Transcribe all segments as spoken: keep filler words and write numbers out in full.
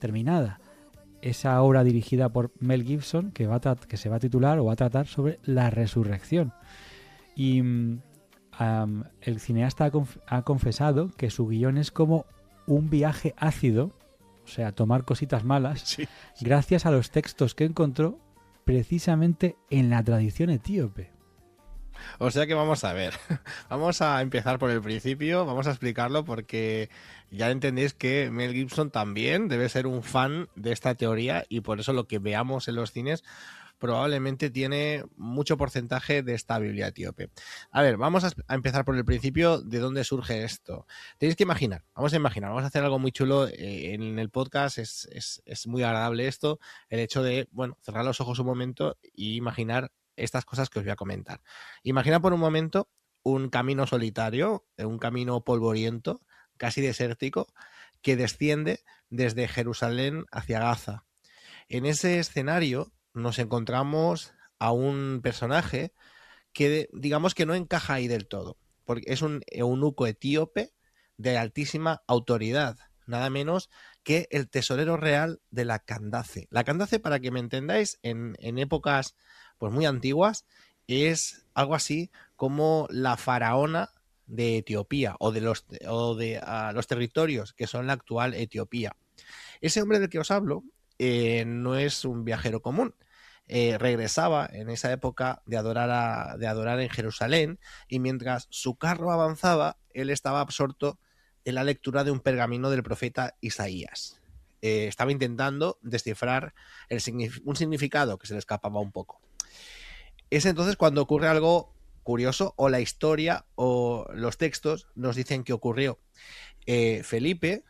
terminada. Esa obra dirigida por Mel Gibson que, va a que se va a titular o va a tratar sobre la resurrección. Y um, el cineasta ha, conf ha confesado que su guión es como un viaje ácido, o sea, tomar cositas malas, sí, sí. gracias a los textos que encontró precisamente en la tradición etíope. O sea que vamos a ver, vamos a empezar por el principio, vamos a explicarlo porque ya entendéis que Mel Gibson también debe ser un fan de esta teoría y por eso lo que veamos en los cines probablemente tiene mucho porcentaje de esta Biblia etíope. A ver, vamos a empezar por el principio de dónde surge esto. Tenéis que imaginar, vamos a imaginar, vamos a hacer algo muy chulo eh, en el podcast, es, es, es muy agradable esto, el hecho de, bueno, cerrar los ojos un momento y imaginar estas cosas que os voy a comentar. Imagina por un momento un camino solitario, un camino polvoriento, casi desértico, que desciende desde Jerusalén hacia Gaza. En ese escenario nos encontramos a un personaje que digamos que no encaja ahí del todo, porque es un eunuco etíope de altísima autoridad, nada menos que el tesorero real de la Candace. La Candace, para que me entendáis, en, en épocas pues muy antiguas, es algo así como la faraona de Etiopía o de los, o de uh, los territorios que son la actual Etiopía. Ese hombre del que os hablo eh, no es un viajero común. Eh, regresaba en esa época de adorar, a, de adorar en Jerusalén y mientras su carro avanzaba, él estaba absorto en la lectura de un pergamino del profeta Isaías. Eh, estaba intentando descifrar el signif un significado que se le escapaba un poco. Es entonces cuando ocurre algo curioso, o la historia o los textos nos dicen que ocurrió. Eh, Felipe,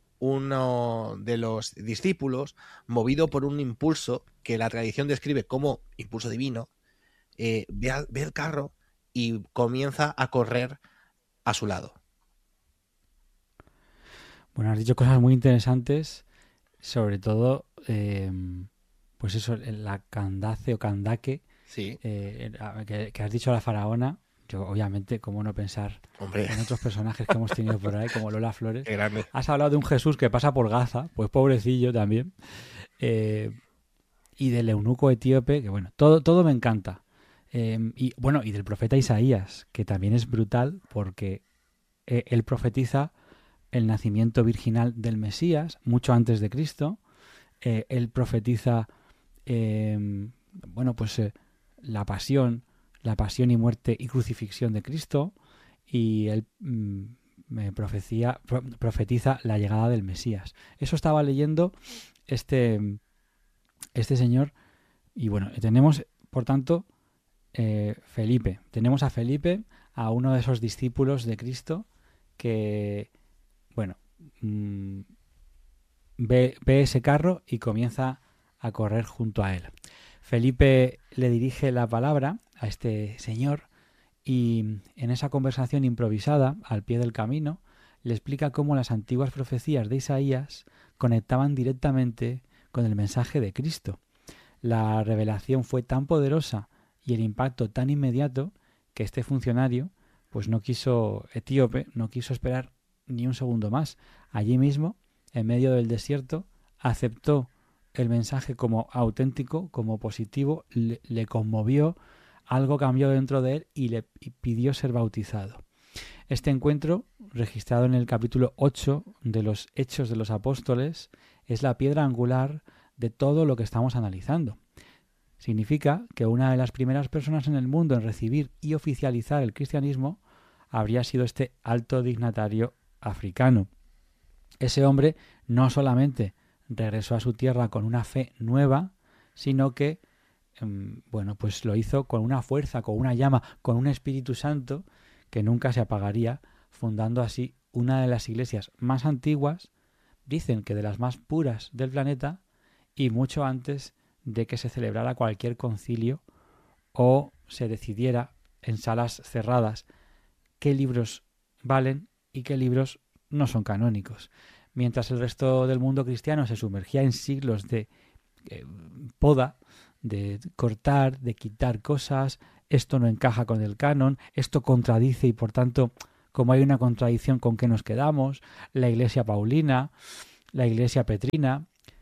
uno de los discípulos, movido por un impulso que la tradición describe como impulso divino, eh, ve, a, ve el carro y comienza a correr a su lado. Bueno, has dicho cosas muy interesantes, sobre todo, eh, pues eso, la Candace o Candaque, sí. eh, que, que has dicho a la faraona. Yo, obviamente, cómo no pensar Hombre. en otros personajes que hemos tenido por ahí, como Lola Flores. Qué grande. Has hablado de un Jesús que pasa por Gaza, pues pobrecillo también. Eh, y del eunuco etíope, que bueno, todo, todo me encanta. Eh, y bueno, y del profeta Isaías, que también es brutal porque eh, él profetiza el nacimiento virginal del Mesías mucho antes de Cristo. Eh, él profetiza, eh, bueno, pues eh, la pasión, la pasión y muerte y crucifixión de Cristo, y él mmm, me profecía, pro, profetiza la llegada del Mesías. Eso estaba leyendo este, este señor, y bueno, tenemos, por tanto, eh, Felipe. Tenemos a Felipe, a uno de esos discípulos de Cristo que, bueno, mmm, ve, ve ese carro y comienza a correr junto a él. Felipe le dirige la palabra a este señor y en esa conversación improvisada al pie del camino le explica cómo las antiguas profecías de Isaías conectaban directamente con el mensaje de Cristo. La revelación fue tan poderosa y el impacto tan inmediato que este funcionario, pues no quiso, etíope, no quiso esperar ni un segundo más. Allí mismo, en medio del desierto, aceptó el mensaje como auténtico, como positivo, le, le conmovió, algo cambió dentro de él y le y pidió ser bautizado. Este encuentro, registrado en el capítulo ocho de los Hechos de los Apóstoles, es la piedra angular de todo lo que estamos analizando. Significa que una de las primeras personas en el mundo en recibir y oficializar el cristianismo habría sido este alto dignatario africano. Ese hombre no solamente regresó a su tierra con una fe nueva, sino que, bueno, pues lo hizo con una fuerza, con una llama, con un Espíritu Santo que nunca se apagaría, fundando así una de las iglesias más antiguas, dicen que de las más puras del planeta, y mucho antes de que se celebrara cualquier concilio o se decidiera en salas cerradas qué libros valen y qué libros no son canónicos. Mientras el resto del mundo cristiano se sumergía en siglos de eh, poda, de cortar, de quitar cosas, esto no encaja con el canon, esto contradice y por tanto, como hay una contradicción, ¿con qué nos quedamos? La iglesia paulina, la iglesia petrina,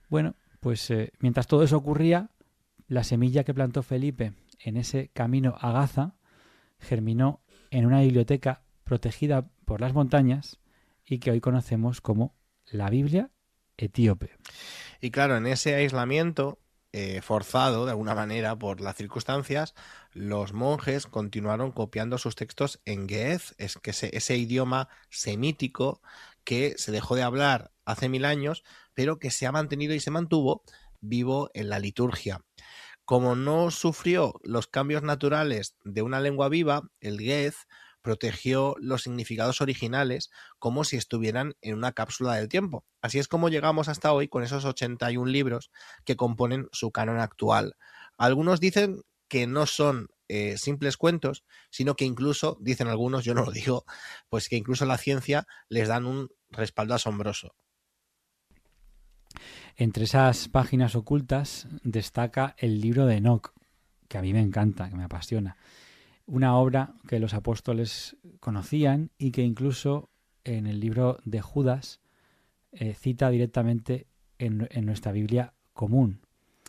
Bueno, pues eh, mientras todo eso ocurría, la semilla que plantó Felipe en ese camino a Gaza germinó en una biblioteca protegida por las montañas y que hoy conocemos como la Biblia etíope. Y claro, en ese aislamiento eh, forzado de alguna manera por las circunstancias, los monjes continuaron copiando sus textos en Ge'ez, es que ese, ese idioma semítico que se dejó de hablar hace mil años, pero que se ha mantenido y se mantuvo vivo en la liturgia. Como no sufrió los cambios naturales de una lengua viva, el Ge'ez protegió los significados originales como si estuvieran en una cápsula del tiempo. Así es como llegamos hasta hoy con esos ochenta y un libros que componen su canon actual. Algunos dicen que no son eh, simples cuentos, sino que incluso, dicen algunos, yo no lo digo, pues que incluso la ciencia les dan un respaldo asombroso. Entre esas páginas ocultas destaca el libro de Enoc, que a mí me encanta, que me apasiona. Una obra que los apóstoles conocían y que incluso en el libro de Judas eh, cita directamente en, en nuestra Biblia común.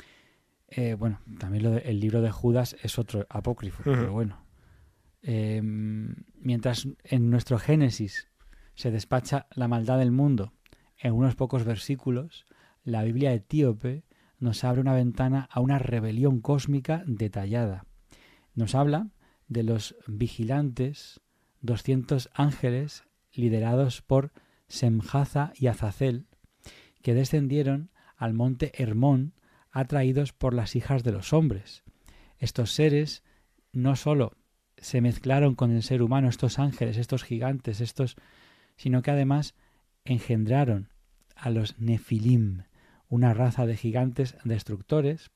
Eh, bueno, también lo de, el libro de Judas es otro apócrifo, uh-huh. pero bueno. Eh, mientras en nuestro Génesis se despacha la maldad del mundo en unos pocos versículos, la Biblia etíope nos abre una ventana a una rebelión cósmica detallada. Nos habla de los vigilantes, doscientos ángeles liderados por Semjaza y Azazel, que descendieron al monte Hermón atraídos por las hijas de los hombres. Estos seres no solo se mezclaron con el ser humano, estos ángeles, estos gigantes, estos, sino que además engendraron a los Nefilim, una raza de gigantes destructores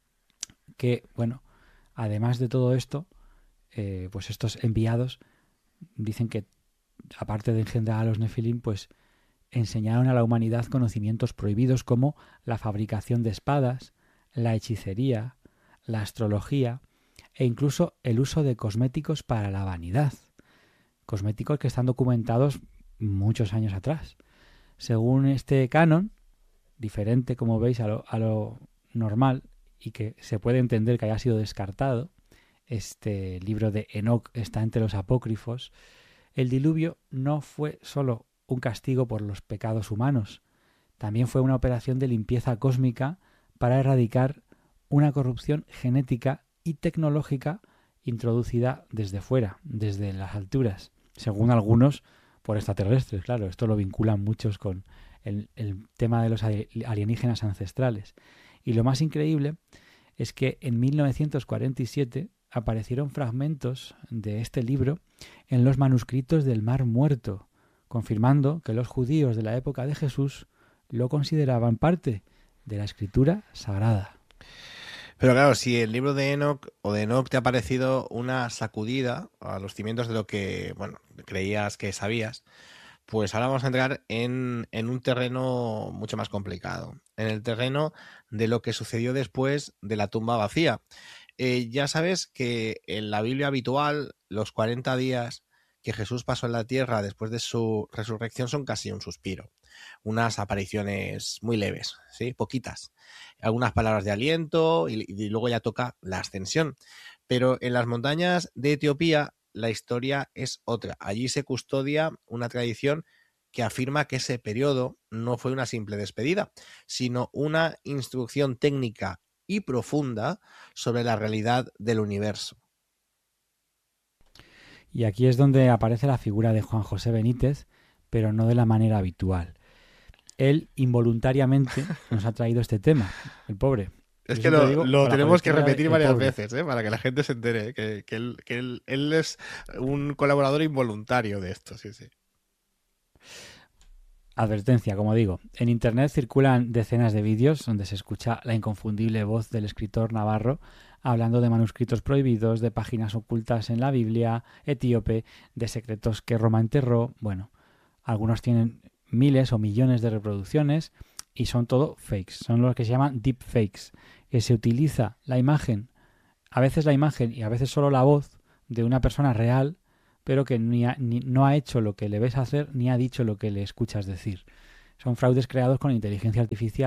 que, bueno, además de todo esto, eh, pues estos enviados dicen que, aparte de engendrar a los Nefilim, pues enseñaron a la humanidad conocimientos prohibidos como la fabricación de espadas, la hechicería, la astrología e incluso el uso de cosméticos para la vanidad. Cosméticos que están documentados muchos años atrás. Según este canon, diferente, como veis, a lo, a lo normal y que se puede entender que haya sido descartado, este libro de Enoc está entre los apócrifos, el diluvio no fue solo un castigo por los pecados humanos, también fue una operación de limpieza cósmica para erradicar una corrupción genética y tecnológica introducida desde fuera, desde las alturas, según algunos por extraterrestres, claro, esto lo vinculan muchos con el, el tema de los alienígenas ancestrales. Y lo más increíble es que en mil novecientos cuarenta y siete aparecieron fragmentos de este libro en los manuscritos del Mar Muerto, confirmando que los judíos de la época de Jesús lo consideraban parte de la escritura sagrada. Pero claro, si el libro de Enoc o de Enoc te ha parecido una sacudida a los cimientos de lo que, bueno, creías que sabías, pues ahora vamos a entrar en, en un terreno mucho más complicado, en el terreno de lo que sucedió después de la tumba vacía. Eh, ya sabes que en la Biblia habitual, los cuarenta días que Jesús pasó en la tierra después de su resurrección son casi un suspiro. Unas apariciones muy leves, ¿sí? Poquitas. Algunas palabras de aliento y, y luego ya toca la ascensión. Pero en las montañas de Etiopía la historia es otra. Allí se custodia una tradición que afirma que ese periodo no fue una simple despedida, sino una instrucción técnica y profunda sobre la realidad del universo. Y aquí es donde aparece la figura de Juan José Benítez, pero no de la manera habitual. Él involuntariamente nos ha traído este tema, el pobre. Es Yo que lo, digo, lo tenemos que repetir varias pobre. veces, ¿eh? Para que la gente se entere, ¿eh? que, que, él, que él, él es un colaborador involuntario de esto, sí, sí. Advertencia, como digo, en internet circulan decenas de vídeos donde se escucha la inconfundible voz del escritor navarro hablando de manuscritos prohibidos, de páginas ocultas en la Biblia etíope, de secretos que Roma enterró. Bueno, algunos tienen miles o millones de reproducciones y son todo fakes, son lo que se llaman deepfakes, que se utiliza la imagen, a veces la imagen y a veces solo la voz de una persona real, pero que ni ha, ni, no ha hecho lo que le ves hacer ni ha dicho lo que le escuchas decir. Son fraudes creados con inteligencia artificial,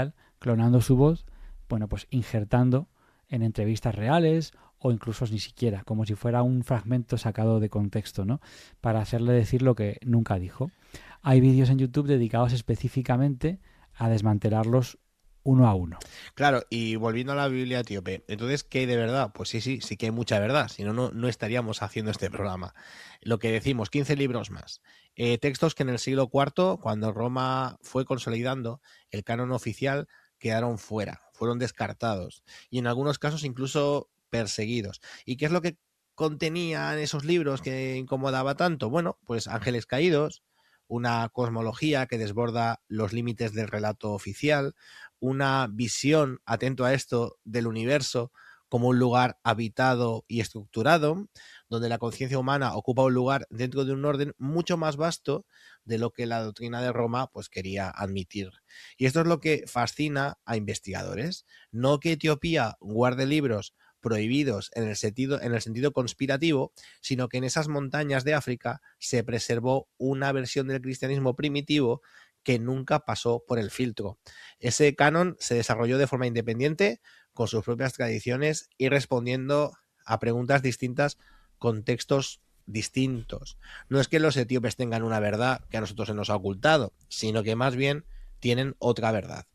clonando su voz, bueno, pues injertando en entrevistas reales o incluso ni siquiera, como si fuera un fragmento sacado de contexto, ¿no? Para hacerle decir lo que nunca dijo. Hay vídeos en YouTube dedicados específicamente a desmantelarlos uno a uno. Claro, y volviendo a la Biblia etíope, entonces, ¿qué hay de verdad? Pues sí, sí, sí que hay mucha verdad, si no, no, no estaríamos haciendo este programa. Lo que decimos, quince libros más. Eh, textos que en el siglo cuarto, cuando Roma fue consolidando el canon oficial, quedaron fuera, fueron descartados y en algunos casos incluso perseguidos. ¿Y qué es lo que contenían esos libros que incomodaba tanto? Bueno, pues ángeles caídos, una cosmología que desborda los límites del relato oficial, una visión, atento a esto, del universo como un lugar habitado y estructurado, donde la conciencia humana ocupa un lugar dentro de un orden mucho más vasto de lo que la doctrina de Roma pues quería admitir. Y esto es lo que fascina a investigadores. No que Etiopía guarde libros prohibidos en el sentido, en el sentido conspirativo, sino que en esas montañas de África se preservó una versión del cristianismo primitivo que nunca pasó por el filtro. Ese canon se desarrolló de forma independiente, con sus propias tradiciones y respondiendo a preguntas distintas con textos distintos. No es que los etíopes tengan una verdad que a nosotros se nos ha ocultado, sino que más bien tienen otra verdad.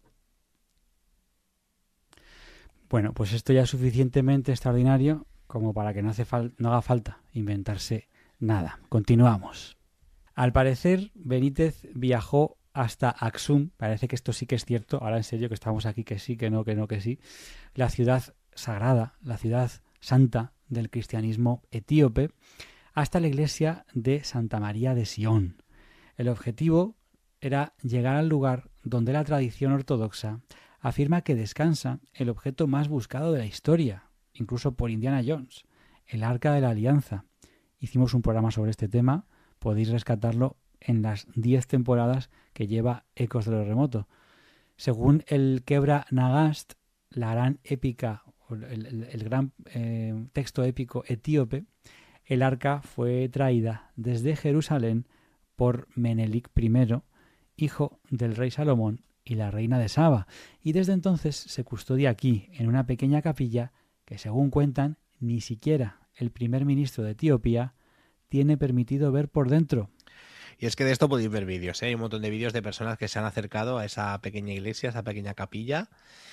Bueno, pues esto ya es suficientemente extraordinario como para que no, hace fal- no haga falta inventarse nada. Continuamos. Al parecer, Benítez viajó hasta Aksum, parece que esto sí que es cierto, ahora en serio que estamos aquí que sí, que no, que no, que sí, la ciudad sagrada, la ciudad santa del cristianismo etíope, hasta la iglesia de Santa María de Sion. El objetivo era llegar al lugar donde la tradición ortodoxa afirma que descansa el objeto más buscado de la historia, incluso por Indiana Jones, el Arca de la Alianza. Hicimos un programa sobre este tema, podéis rescatarlo en las diez temporadas que lleva Ecos de lo Remoto. Según el Kebra Nagast, la gran épica, el, el, el gran eh, texto épico etíope, el arca fue traída desde Jerusalén por Menelik primero, hijo del rey Salomón y la reina de Saba, y desde entonces se custodia aquí, en una pequeña capilla que, según cuentan, ni siquiera el primer ministro de Etiopía tiene permitido ver por dentro. Y es que de esto podéis ver vídeos, ¿eh? Hay un montón de vídeos de personas que se han acercado a esa pequeña iglesia, a esa pequeña capilla,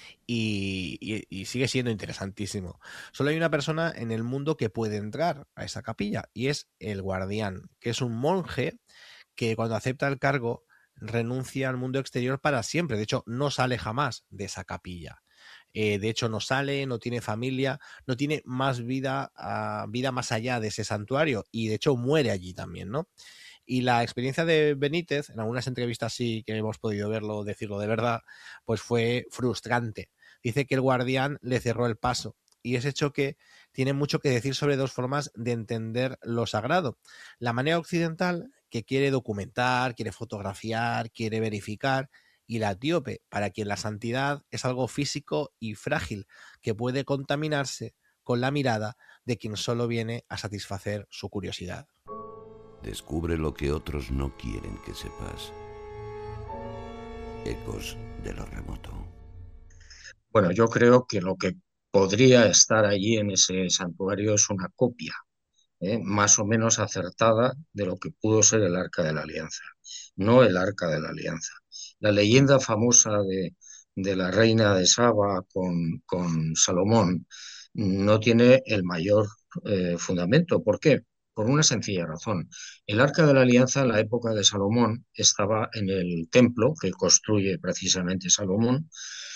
y, y, y sigue siendo interesantísimo. Solo hay una persona en el mundo que puede entrar a esa capilla, y es el guardián, que es un monje que cuando acepta el cargo renuncia al mundo exterior para siempre. De hecho, no sale jamás de esa capilla. Eh, de hecho, no sale, no tiene familia, no tiene más vida, uh, vida más allá de ese santuario, y de hecho muere allí también, ¿no? Y la experiencia de Benítez, en algunas entrevistas sí que hemos podido verlo, decirlo de verdad, pues fue frustrante. Dice que el guardián le cerró el paso. Y ese choque tiene mucho que decir sobre dos formas de entender lo sagrado. La manera occidental, que quiere documentar, quiere fotografiar, quiere verificar, y la etíope, para quien la santidad es algo físico y frágil, que puede contaminarse con la mirada de quien solo viene a satisfacer su curiosidad. Descubre lo que otros no quieren que sepas. Ecos de lo remoto. Bueno, yo creo que lo que podría estar allí en ese santuario es una copia, ¿eh? más o menos acertada de lo que pudo ser el Arca de la Alianza, no el Arca de la Alianza. La leyenda famosa de, de la reina de Saba con, con Salomón no tiene el mayor eh, fundamento. ¿Por qué? Por una sencilla razón. El Arca de la Alianza en la época de Salomón estaba en el templo que construye precisamente Salomón,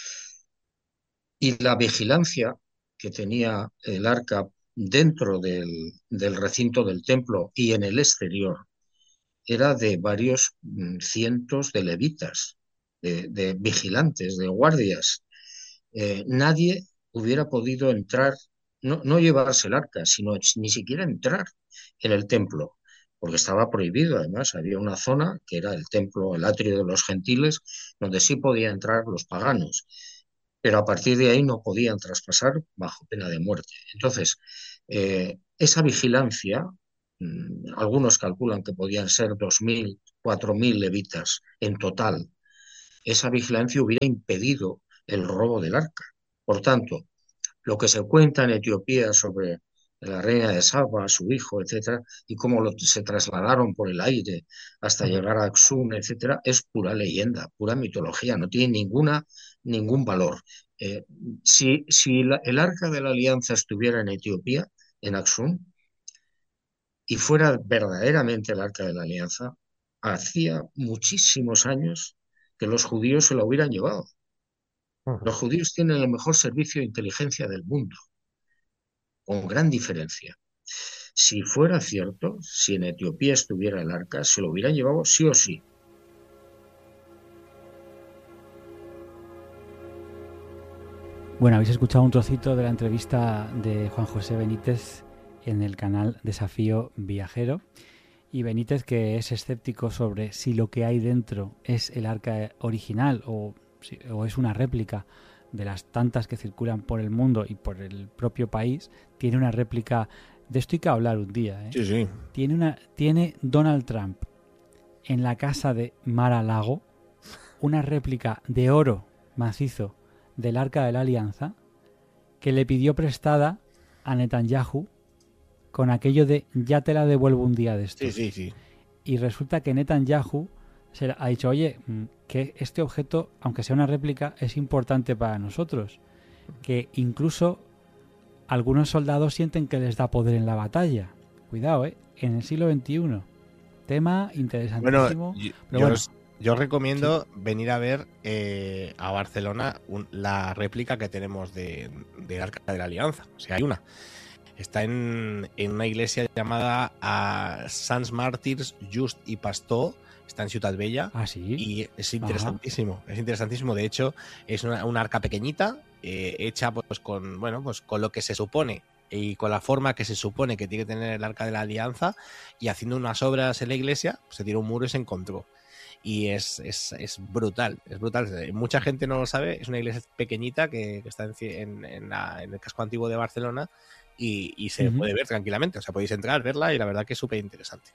y la vigilancia que tenía el arca dentro del, del recinto del templo y en el exterior era de varios mm, cientos de levitas, de, de vigilantes, de guardias. Eh, nadie hubiera podido entrar, no, no llevarse el arca, sino ni siquiera entrar en el templo, porque estaba prohibido. Además, había una zona que era el templo, el atrio de los gentiles, donde sí podían entrar los paganos, pero a partir de ahí no podían traspasar bajo pena de muerte. Entonces, eh, esa vigilancia, mmm, algunos calculan que podían ser dos mil, cuatro mil levitas en total, esa vigilancia hubiera impedido el robo del arca. Por tanto, lo que se cuenta en Etiopía sobre la reina de Saba, su hijo, etcétera, y cómo lo, se trasladaron por el aire hasta llegar a Axum, etcétera, es pura leyenda, pura mitología, no tiene ninguna, ningún valor. Eh, si si la, el arca de la alianza estuviera en Etiopía, en Axum, y fuera verdaderamente el arca de la alianza, hacía muchísimos años que los judíos se lo hubieran llevado. Los judíos tienen el mejor servicio de inteligencia del mundo, con gran diferencia. Si fuera cierto, si en Etiopía estuviera el arca, se lo hubieran llevado sí o sí. Bueno, habéis escuchado un trocito de la entrevista de Juan José Benítez en el canal Desafío Viajero. Y Benítez, que es escéptico sobre si lo que hay dentro es el arca original o, o es una réplica de las tantas que circulan por el mundo y por el propio país, tiene una réplica. De esto hay que hablar un día, ¿eh? Sí, sí. Tiene, una, tiene Donald Trump en la casa de Mar-a-Lago una réplica de oro macizo del Arca de la Alianza que le pidió prestada a Netanyahu con aquello de ya te la devuelvo un día de estos. Sí, sí, sí. Y resulta que Netanyahu se ha dicho, oye, que este objeto, aunque sea una réplica, es importante para nosotros. Que incluso algunos soldados sienten que les da poder en la batalla. Cuidado, ¿eh? En el siglo veintiuno. Tema interesantísimo. Bueno, yo, pero yo, bueno. os, yo os recomiendo sí. venir a ver eh, a Barcelona un, la réplica que tenemos de, de Arca de la Alianza. O sea, hay una. Está en, en una iglesia llamada a Sants Màrtirs Just i Pastor. Está en Ciutat Bella. Ah, sí. Y es interesantísimo. Ajá. Es interesantísimo. De hecho, es una, una arca pequeñita, eh, hecha pues con, bueno, pues con lo que se supone y con la forma que se supone que tiene que tener el Arca de la Alianza, y haciendo unas obras en la iglesia, pues se tiró un muro y se encontró. Y es, es, es brutal, es brutal. Mucha gente no lo sabe, es una iglesia pequeñita que, que está en, en, la, en el casco antiguo de Barcelona y, y se uh-huh. puede ver tranquilamente. O sea, podéis entrar, verla y la verdad que es súper interesante.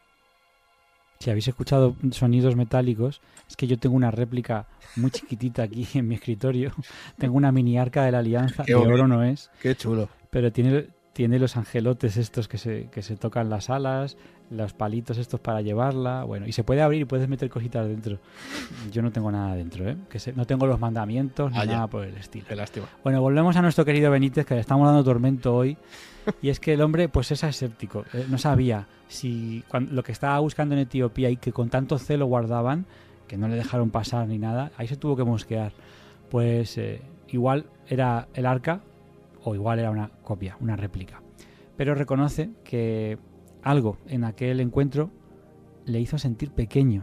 Si habéis escuchado sonidos metálicos, es que yo tengo una réplica muy chiquitita aquí en mi escritorio. Tengo una mini Arca de la Alianza, Qué de bonito. oro no es. Qué chulo. Pero tiene, tiene los angelotes estos que se, que se tocan las alas, los palitos estos para llevarla, bueno, y se puede abrir y puedes meter cositas dentro. Yo no tengo nada dentro, ¿eh? Que se, no tengo los mandamientos ni ah, nada por el estilo. Qué lástima. Bueno, volvemos a nuestro querido Benítez, que le estamos dando tormento hoy. Y es que el hombre pues es escéptico, eh, no sabía si cuando, lo que estaba buscando en Etiopía y que con tanto celo guardaban, que no le dejaron pasar ni nada, ahí se tuvo que mosquear. Pues eh, igual era el arca o igual era una copia, una réplica. Pero reconoce que algo en aquel encuentro le hizo sentir pequeño.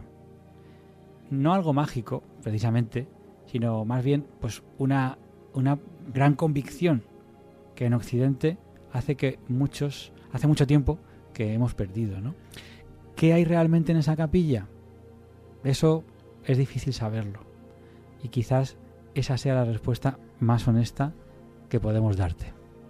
No algo mágico, precisamente, sino más bien pues una, una gran convicción que en Occidente hace que muchos, hace mucho tiempo que hemos perdido, ¿no? ¿Qué hay realmente en esa capilla? Eso es difícil saberlo. Y quizás esa sea la respuesta más honesta que podemos darte.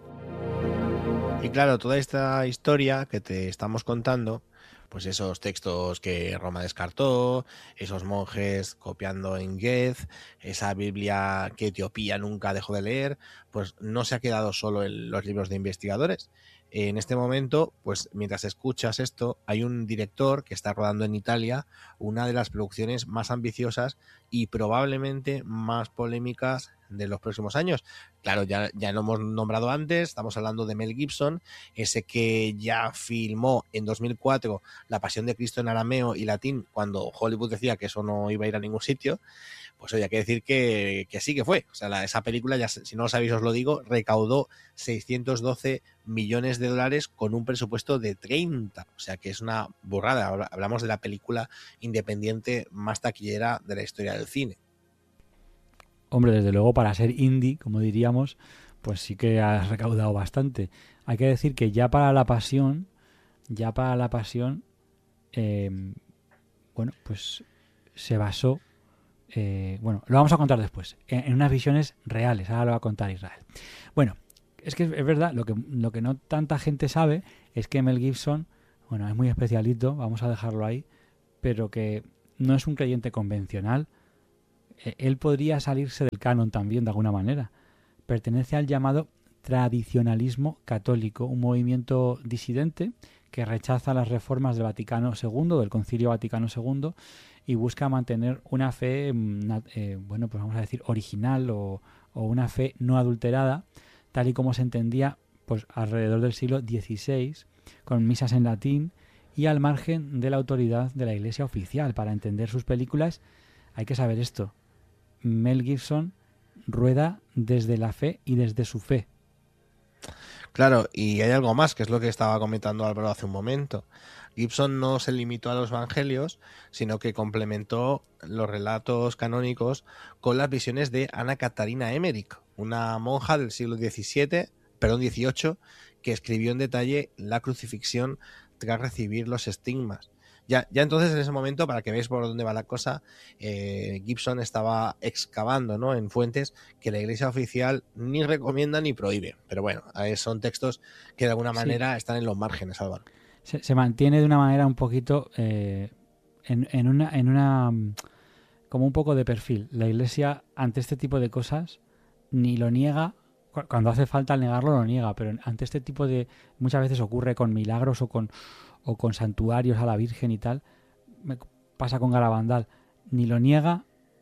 Y claro, toda esta historia que te estamos contando, pues esos textos que Roma descartó, esos monjes copiando en Goethe, esa Biblia que Etiopía nunca dejó de leer, pues no se ha quedado solo en los libros de investigadores. En este momento, pues mientras escuchas esto, hay un director que está rodando en Italia una de las producciones más ambiciosas y probablemente más polémicas de los próximos años. Claro, ya, ya lo hemos nombrado antes, estamos hablando de Mel Gibson, ese que ya filmó en dos mil cuatro La Pasión de Cristo en arameo y latín, cuando Hollywood decía que eso no iba a ir a ningún sitio. Pues oye, hay que decir que, que sí que fue. O sea, la, esa película, ya si no lo sabéis os lo digo, recaudó seiscientos doce millones de dólares con un presupuesto de treinta. O sea, que es una burrada. Hablamos de la película independiente más taquillera de la historia del cine. Hombre, desde luego para ser indie, como diríamos, pues sí que has recaudado bastante. Hay que decir que ya para La Pasión, ya para La Pasión, eh, bueno, pues se basó, eh, bueno, lo vamos a contar después, en, en unas visiones reales. Ahora lo va a contar Israel. Bueno, es que es, es verdad, lo que, lo que no tanta gente sabe es que Mel Gibson, bueno, es muy especialito, vamos a dejarlo ahí, pero que no es un creyente convencional. Él podría salirse del canon también, de alguna manera. Pertenece al llamado tradicionalismo católico, un movimiento disidente que rechaza las reformas del Vaticano segundo, del Concilio Vaticano segundo, y busca mantener una fe, eh, bueno, pues vamos a decir, original o, o una fe no adulterada, tal y como se entendía pues alrededor del siglo dieciséis, con misas en latín y al margen de la autoridad de la Iglesia oficial. Para entender sus películas hay que saber esto. Mel Gibson rueda desde la fe y desde su fe. Claro, y hay algo más, que es lo que estaba comentando Álvaro hace un momento. Gibson no se limitó a los evangelios, sino que complementó los relatos canónicos con las visiones de Ana Catarina Emmerich, una monja del siglo diecisiete, perdón, dieciocho, que escribió en detalle la crucifixión tras recibir los estigmas. Ya, ya entonces, en ese momento, para que veáis por dónde va la cosa, eh, Gibson estaba excavando, ¿no?, en fuentes que la Iglesia oficial ni recomienda ni prohíbe. Pero bueno, son textos que de alguna manera sí están en los márgenes, Álvaro. Se, se mantiene de una manera un poquito eh, en, en una en una como un poco de perfil. La Iglesia ante este tipo de cosas ni lo niega, cuando hace falta negarlo lo niega, pero ante este tipo de, muchas veces ocurre con milagros o con o con santuarios a la Virgen y tal, me pasa con Garabandal, ni lo niega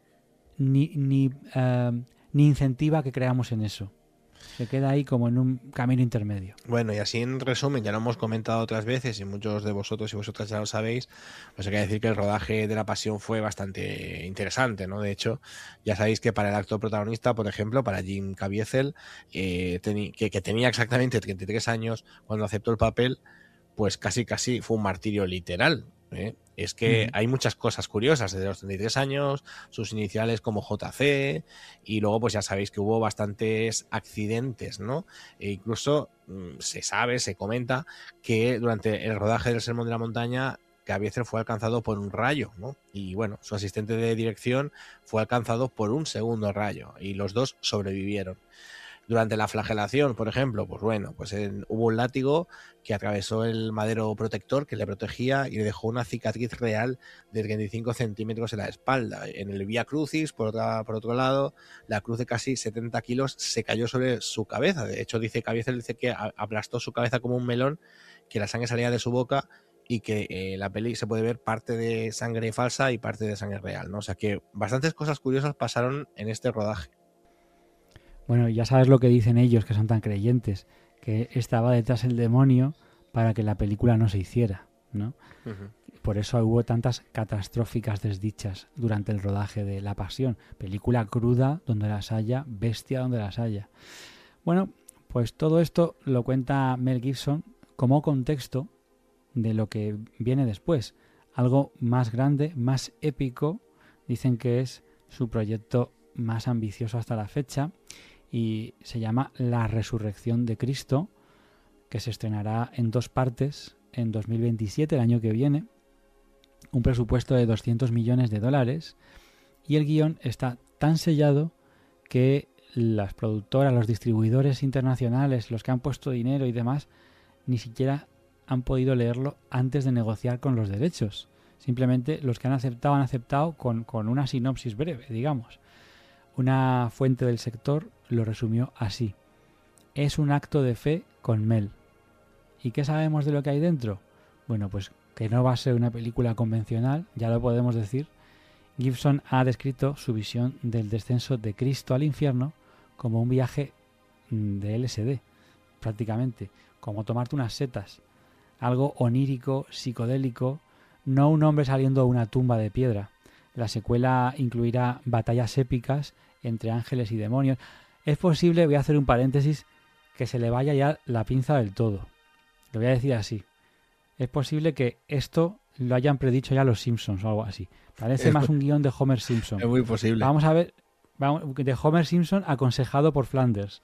ni ni, uh, ni incentiva que creamos en eso. Se queda ahí como en un camino intermedio. Bueno, y así en resumen, ya lo hemos comentado otras veces y muchos de vosotros y vosotras ya lo sabéis, pues hay que decir que el rodaje de La Pasión fue bastante interesante, ¿no? De hecho, ya sabéis que para el actor protagonista, por ejemplo, para Jim Caviezel, eh, teni- que, que tenía exactamente treinta y tres años cuando aceptó el papel, pues casi casi fue un martirio literal, ¿eh? Es que hay muchas cosas curiosas desde los treinta y tres años, sus iniciales como J C, y luego pues ya sabéis que hubo bastantes accidentes, ¿no? E incluso mmm, se sabe, se comenta que durante el rodaje del Sermón de la Montaña Caviezel fue alcanzado por un rayo, ¿no? Y bueno, su asistente de dirección fue alcanzado por un segundo rayo y los dos sobrevivieron. Durante la flagelación, por ejemplo, pues bueno, pues en, hubo un látigo que atravesó el madero protector que le protegía y le dejó una cicatriz real de treinta y cinco centímetros en la espalda. En el Vía Crucis, por, otra, por otro lado, la cruz de casi setenta kilos se cayó sobre su cabeza. De hecho, dice Caviezel dice que aplastó su cabeza como un melón, que la sangre salía de su boca y que en eh, la peli se puede ver parte de sangre falsa y parte de sangre real, ¿no? O sea que bastantes cosas curiosas pasaron en este rodaje. Bueno, ya sabes lo que dicen ellos, que son tan creyentes, que estaba detrás el demonio para que la película no se hiciera, ¿no? Uh-huh. Por eso hubo tantas catastróficas desdichas durante el rodaje de La Pasión. Película cruda donde las haya, bestia donde las haya. Bueno, pues todo esto lo cuenta Mel Gibson como contexto de lo que viene después. Algo más grande, más épico, dicen que es su proyecto más ambicioso hasta la fecha, y se llama La Resurrección de Cristo, que se estrenará en dos partes en dos mil veintisiete, el año que viene, un presupuesto de doscientos millones de dólares, y el guión está tan sellado que las productoras, los distribuidores internacionales, los que han puesto dinero y demás, ni siquiera han podido leerlo antes de negociar con los derechos. Simplemente los que han aceptado han aceptado con, con una sinopsis breve, digamos. Una fuente del sector lo resumió así: es un acto de fe con Mel. ¿Y qué sabemos de lo que hay dentro? Bueno, pues que no va a ser una película convencional, ya lo podemos decir. Gibson ha descrito su visión del descenso de Cristo al infierno como un viaje de L S D, prácticamente, como tomarte unas setas, algo onírico, psicodélico, no un hombre saliendo de una tumba de piedra. La secuela incluirá batallas épicas entre ángeles y demonios. Es posible, voy a hacer un paréntesis, que se le vaya ya la pinza del todo. Lo voy a decir así. Es posible que esto lo hayan predicho ya los Simpsons o algo así. Parece es más un guión de Homer Simpson. Es muy posible. Vamos a ver, vamos, de Homer Simpson aconsejado por Flanders.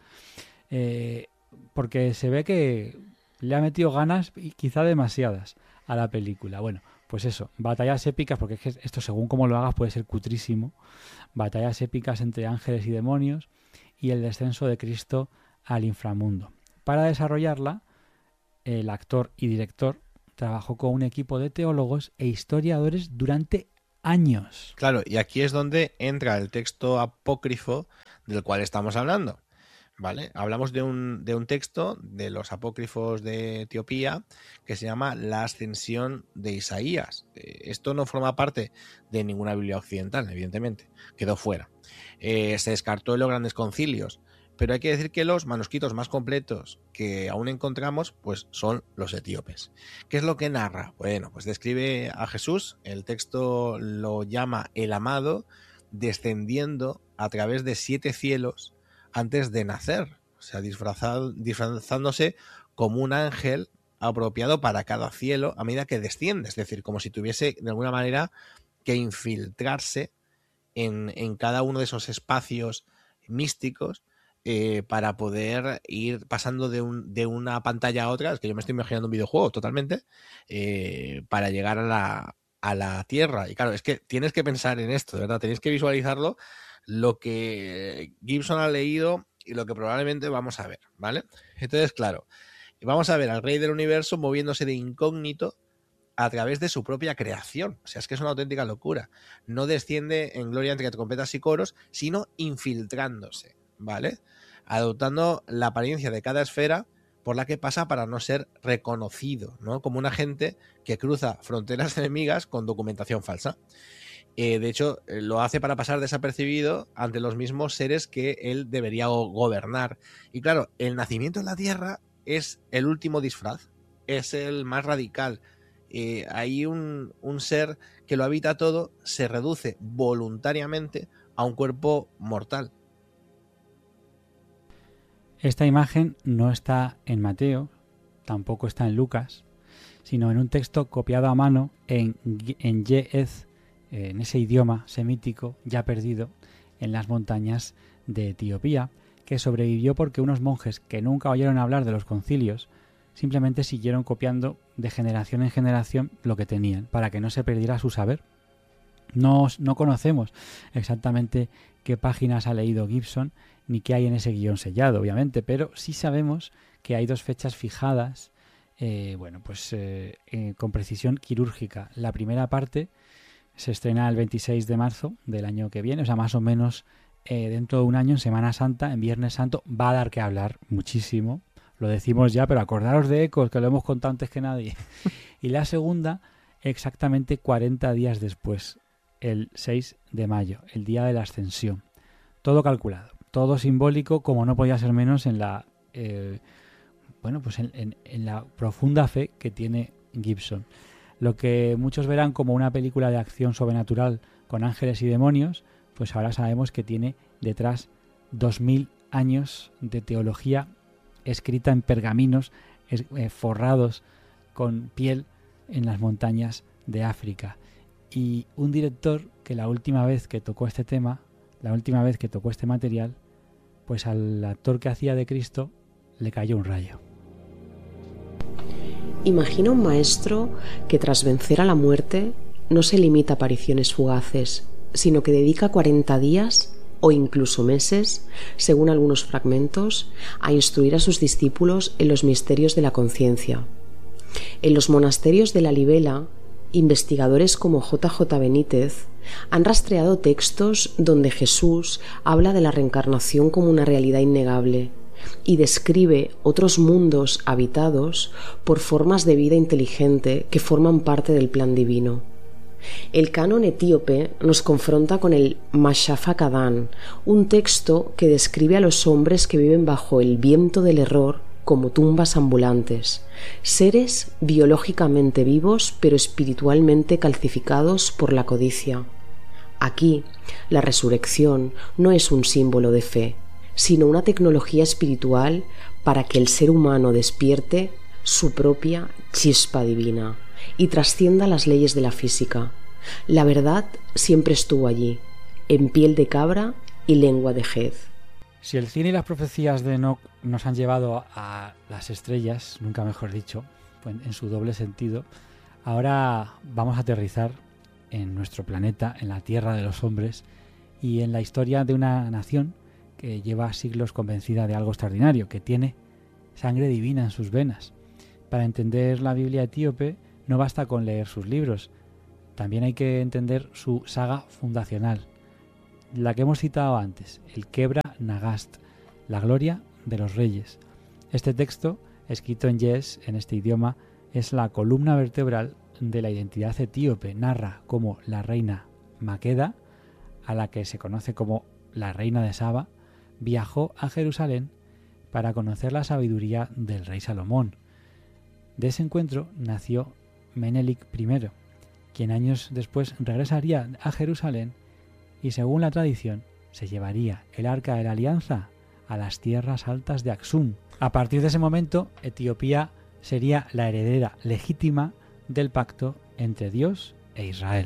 Eh, porque se ve que le ha metido ganas, y quizá demasiadas, a la película. Bueno, pues eso, batallas épicas, porque es que esto según como lo hagas puede ser cutrísimo. Batallas épicas entre ángeles y demonios y el descenso de Cristo al inframundo. Para desarrollarla, el actor y director trabajó con un equipo de teólogos e historiadores durante años. Claro, y aquí es donde entra el texto apócrifo del cual estamos hablando. ¿Vale? Hablamos de un, de un texto de los apócrifos de Etiopía que se llama La Ascensión de Isaías. Eh, esto no forma parte de ninguna Biblia occidental, evidentemente, quedó fuera. Eh, se descartó en los grandes concilios, pero hay que decir que los manuscritos más completos que aún encontramos pues son los etíopes. ¿Qué es lo que narra? Bueno, pues describe a Jesús, el texto lo llama el amado, descendiendo a través de siete cielos antes de nacer, o sea, disfrazado, disfrazándose como un ángel apropiado para cada cielo a medida que desciende, es decir, como si tuviese de alguna manera que infiltrarse en, en cada uno de esos espacios místicos eh, para poder ir pasando de, un, de una pantalla a otra, es que yo me estoy imaginando un videojuego totalmente, eh, para llegar a la, a la Tierra. Y claro, es que tienes que pensar en esto, de verdad, tenéis que visualizarlo, lo que Gibson ha leído y lo que probablemente vamos a ver, ¿vale? Entonces, claro, vamos a ver al Rey del Universo moviéndose de incógnito a través de su propia creación. O sea, es que es una auténtica locura. No desciende en gloria entre trompetas y coros, sino infiltrándose, ¿vale? Adoptando la apariencia de cada esfera por la que pasa para no ser reconocido, ¿no? Como un agente que cruza fronteras enemigas con documentación falsa. Eh, de hecho, eh, lo hace para pasar desapercibido ante los mismos seres que él debería go- gobernar. Y claro, el nacimiento en la Tierra es el último disfraz, es el más radical. Eh, hay un, un ser que lo habita todo, se reduce voluntariamente a un cuerpo mortal. Esta imagen no está en Mateo, tampoco está en Lucas, sino en un texto copiado a mano en, en Yeez, en ese idioma semítico ya perdido en las montañas de Etiopía, que sobrevivió porque unos monjes que nunca oyeron hablar de los concilios simplemente siguieron copiando de generación en generación lo que tenían, para que no se perdiera su saber. No, no conocemos exactamente qué páginas ha leído Gibson ni qué hay en ese guión sellado, obviamente, pero sí sabemos que hay dos fechas fijadas, eh, bueno, pues eh, eh, con precisión quirúrgica. La primera parte se estrena el veintiséis de marzo del año que viene, o sea, más o menos eh, dentro de un año, en Semana Santa, en Viernes Santo, va a dar que hablar muchísimo. Lo decimos ya, pero acordaros de Ecos, que lo hemos contado antes que nadie. Y la segunda, exactamente cuarenta días después, el seis de mayo, el día de la Ascensión. Todo calculado, todo simbólico, como no podía ser menos en la, eh, bueno, pues en, en, en la profunda fe que tiene Gibson. Lo que muchos verán como una película de acción sobrenatural con ángeles y demonios, pues ahora sabemos que tiene detrás dos mil años de teología escrita en pergaminos es, eh, forrados con piel en las montañas de África. Y un director que la última vez que tocó este tema, la última vez que tocó este material, pues al actor que hacía de Cristo le cayó un rayo. Imagina un maestro que tras vencer a la muerte no se limita a apariciones fugaces, sino que dedica cuarenta días o incluso meses, según algunos fragmentos, a instruir a sus discípulos en los misterios de la conciencia. En los monasterios de la Libela, investigadores como J J Benítez han rastreado textos donde Jesús habla de la reencarnación como una realidad innegable y describe otros mundos habitados por formas de vida inteligente que forman parte del plan divino. El canon etíope nos confronta con el Mashafa Kadán, un texto que describe a los hombres que viven bajo el viento del error como tumbas ambulantes, seres biológicamente vivos pero espiritualmente calcificados por la codicia. Aquí, la resurrección no es un símbolo de fe, sino una tecnología espiritual para que el ser humano despierte su propia chispa divina y trascienda las leyes de la física. La verdad siempre estuvo allí, en piel de cabra y lengua de hez. Si el cine y las profecías de Enoch nos han llevado a las estrellas, nunca mejor dicho, en su doble sentido, ahora vamos a aterrizar en nuestro planeta, en la tierra de los hombres y en la historia de una nación que lleva siglos convencida de algo extraordinario, que tiene sangre divina en sus venas. Para entender la Biblia etíope no basta con leer sus libros, también hay que entender su saga fundacional, la que hemos citado antes, el Kebra Nagast, la gloria de los reyes. Este texto, escrito en Yes, en este idioma, es la columna vertebral de la identidad etíope. Narra cómo la reina Maqueda, a la que se conoce como la reina de Saba, viajó a Jerusalén para conocer la sabiduría del rey Salomón. De ese encuentro nació Menelik primero, quien años después regresaría a Jerusalén y, según la tradición, se llevaría el arca de la alianza a las tierras altas de Aksum. A partir de ese momento, Etiopía sería la heredera legítima del pacto entre Dios e Israel.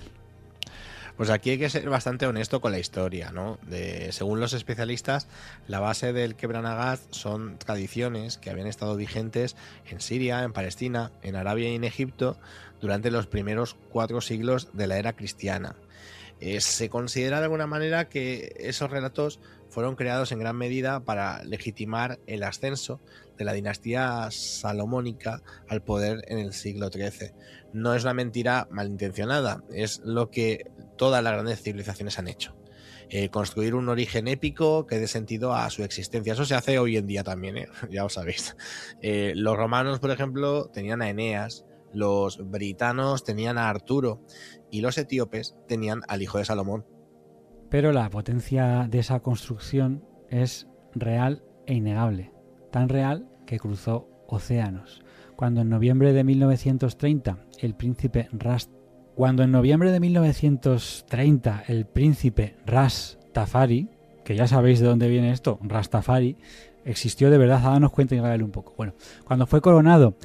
Pues aquí hay que ser bastante honesto con la historia, ¿no? De, según los especialistas, la base del Kebra Nagast son tradiciones que habían estado vigentes en Siria, en Palestina, en Arabia y en Egipto durante los primeros cuatro siglos de la era cristiana. Eh, se considera de alguna manera que esos relatos fueron creados en gran medida para legitimar el ascenso de la dinastía salomónica al poder en el siglo trece. No es una mentira malintencionada, es lo que todas las grandes civilizaciones han hecho. Eh, construir un origen épico que dé sentido a su existencia. Eso se hace hoy en día también, ¿eh? Ya os sabéis. Eh, los romanos, por ejemplo, tenían a Eneas, los britanos tenían a Arturo y los etíopes tenían al hijo de Salomón. Pero la potencia de esa construcción es real e innegable, tan real que cruzó océanos. Cuando en noviembre de mil novecientos treinta el príncipe Ras Cuando en noviembre de mil novecientos treinta el príncipe Ras Tafari, que ya sabéis de dónde viene esto, Rastafari, existió de verdad, háganos cuenta y hágale un poco. Bueno, cuando fue coronado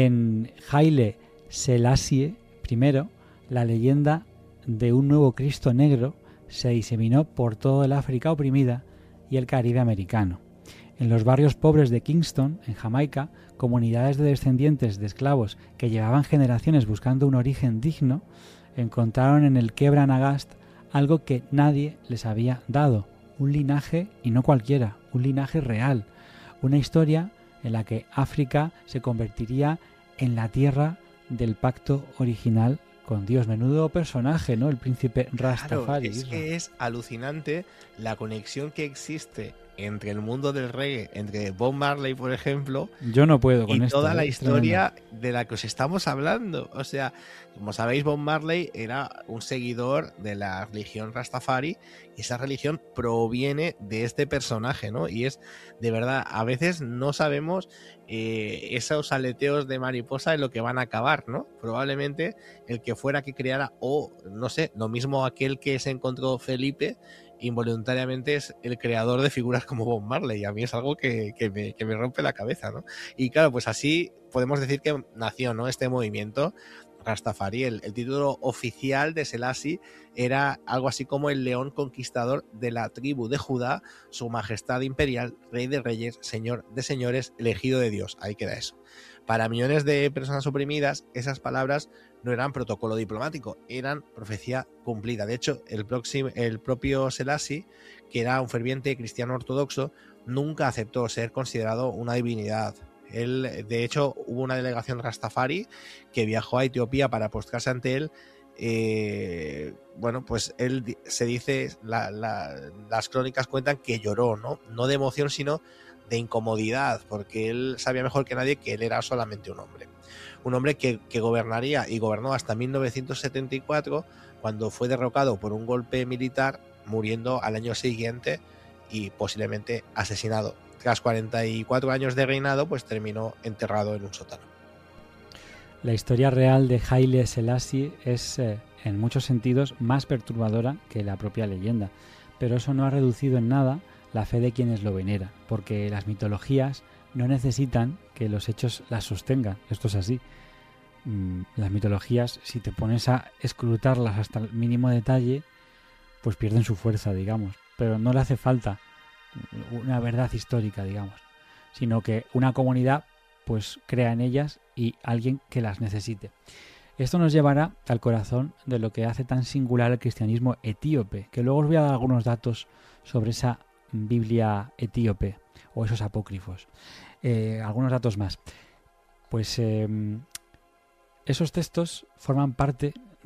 en Haile Selassie primero, la leyenda de un nuevo Cristo negro se diseminó por todo el África oprimida y el Caribe americano. En los barrios pobres de Kingston, en Jamaica, comunidades de descendientes de esclavos que llevaban generaciones buscando un origen digno, encontraron en el Kebra Nagast algo que nadie les había dado, un linaje, y no cualquiera, un linaje real, una historia en la que África se convertiría en la tierra del pacto original con Dios. Menudo personaje, ¿no? El príncipe Rastafari. Claro, es que es alucinante la conexión que existe entre el mundo del reggae, entre Bob Marley, por ejemplo, yo no puedo con y esto, toda ¿eh? la Es historia tremendo. de la que os estamos hablando. O sea, como sabéis, Bob Marley era un seguidor de la religión Rastafari y esa religión proviene de este personaje, ¿no? Y es, de verdad, a veces no sabemos eh, esos aleteos de mariposa en lo que van a acabar, ¿no? Probablemente el que fuera que creara, o no sé, lo mismo aquel que se encontró Felipe, involuntariamente es el creador de figuras como Bob Marley. A mí es algo que, que, me, que me rompe la cabeza, ¿no? Y claro, pues así podemos decir que nació, ¿no?, este movimiento Rastafari. El, el título oficial de Selassie era algo así como el león conquistador de la tribu de Judá, su majestad imperial, rey de reyes, señor de señores, elegido de Dios. Ahí queda eso. Para millones de personas oprimidas, esas palabras no eran protocolo diplomático, eran profecía cumplida. De hecho, el, próximo, el propio Selassie, que era un ferviente cristiano ortodoxo, nunca aceptó ser considerado una divinidad. Él, de hecho, hubo una delegación Rastafari que viajó a Etiopía para postrarse ante él. Eh, bueno, pues él se dice, la, la, las crónicas cuentan que lloró, ¿no? No de emoción, sino de incomodidad, porque él sabía mejor que nadie que él era solamente un hombre. Un hombre que, que gobernaría y gobernó hasta mil novecientos setenta y cuatro, cuando fue derrocado por un golpe militar, muriendo al año siguiente y posiblemente asesinado. Tras cuarenta y cuatro años de reinado, pues terminó enterrado en un sótano. La historia real de Haile Selassie es, eh, en muchos sentidos, más perturbadora que la propia leyenda, pero eso no ha reducido en nada la fe de quienes lo veneran, porque las mitologías no necesitan que los hechos las sostengan. Esto es así. Las mitologías, si te pones a escrutarlas hasta el mínimo detalle, pues pierden su fuerza, digamos. Pero no le hace falta una verdad histórica, digamos, sino que una comunidad pues crea en ellas y alguien que las necesite. Esto nos llevará al corazón de lo que hace tan singular el cristianismo etíope, que luego os voy a dar algunos datos sobre esa Biblia etíope o esos apócrifos. Eh, algunos datos más. Pues eh, esos textos forman parte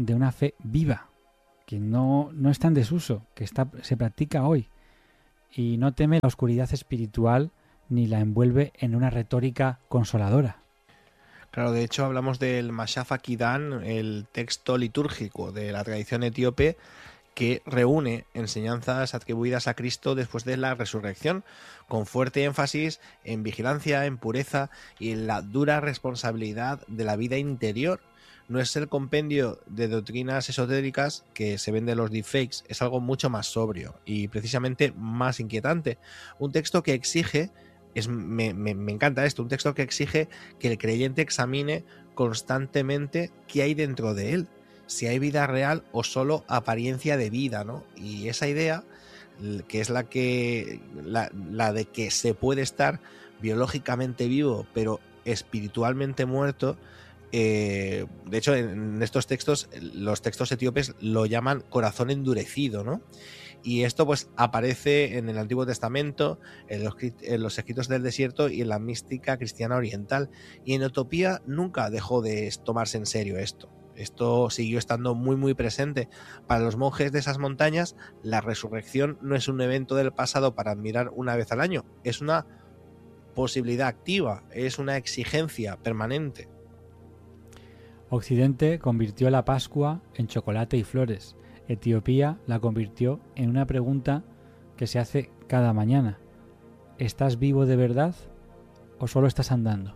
de una fe viva, que no, no está en desuso, que está, se practica hoy, y no teme la oscuridad espiritual ni la envuelve en una retórica consoladora. Claro, de hecho hablamos del Mashafa Kidan, el texto litúrgico de la tradición etíope, que reúne enseñanzas atribuidas a Cristo después de la resurrección, con fuerte énfasis en vigilancia, en pureza y en la dura responsabilidad de la vida interior. No es el compendio de doctrinas esotéricas que se ven de los deepfakes, es algo mucho más sobrio y precisamente más inquietante. Un texto que exige, es, me, me, me encanta esto, un texto que exige que el creyente examine constantemente qué hay dentro de él, si hay vida real o solo apariencia de vida, ¿no? Y esa idea, que es la que la, la de que se puede estar biológicamente vivo pero espiritualmente muerto, eh, de hecho en estos textos, los textos etíopes lo llaman corazón endurecido, ¿no? Y esto pues aparece en el Antiguo Testamento, en los, en los escritos del desierto y en la mística cristiana oriental, y en Etiopía nunca dejó de tomarse en serio esto. Esto siguió estando muy muy presente. Para los monjes de esas montañas, la resurrección no es un evento del pasado para admirar una vez al año, es una posibilidad activa, es una exigencia permanente. Occidente convirtió la Pascua en chocolate y flores. Etiopía la convirtió en una pregunta que se hace cada mañana. ¿Estás vivo de verdad o solo estás andando?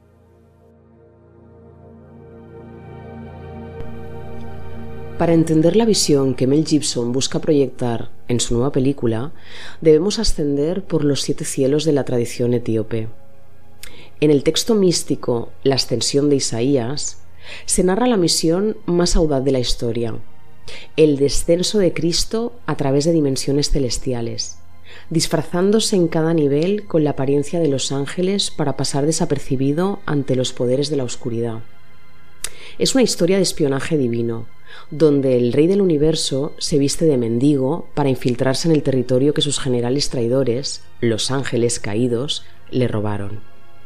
Para entender la visión que Mel Gibson busca proyectar en su nueva película, debemos ascender por los siete cielos de la tradición etíope. En el texto místico La ascensión de Isaías, se narra la misión más audaz de la historia, el descenso de Cristo a través de dimensiones celestiales, disfrazándose en cada nivel con la apariencia de los ángeles para pasar desapercibido ante los poderes de la oscuridad. Es una historia de espionaje divino, donde el rey del universo se viste de mendigo para infiltrarse en el territorio que sus generales traidores, los ángeles caídos, le robaron.